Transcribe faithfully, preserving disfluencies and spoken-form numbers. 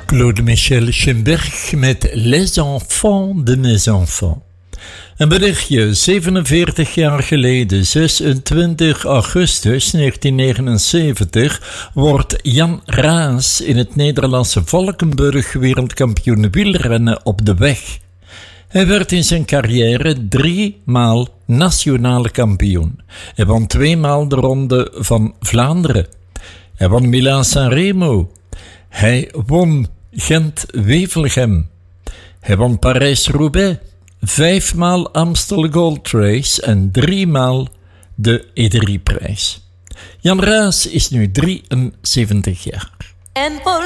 Claude Michel Schönberg met Les Enfants de Mes Enfants. Een berichtje, zevenenveertig jaar geleden, zesentwintig augustus negentien negenenzeventig, wordt Jan Raas in het Nederlandse Valkenburg wereldkampioen wielrennen op de weg. Hij werd in zijn carrière driemaal nationale kampioen. Hij won tweemaal de Ronde van Vlaanderen. Hij won Milaan-San Remo. Hij won Gent-Wevelgem. Hij won Parijs-Roubaix. Vijfmaal Amstel Gold Race en driemaal de E drie prijs. Jan Raas is nu drieënzeventig jaar. En por